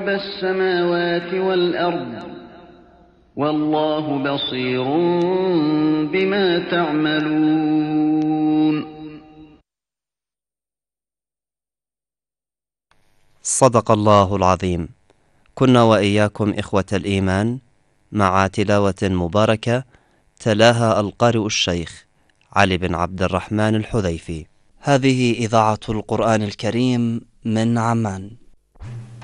السماوات والأرض والله بصير بما تعملون. صدق الله العظيم. كنا وإياكم إخوة الإيمان مع تلاوة مباركة تلاها القارئ الشيخ علي بن عبد الرحمن الحذيفي. هذه إذاعة القرآن الكريم من عمان.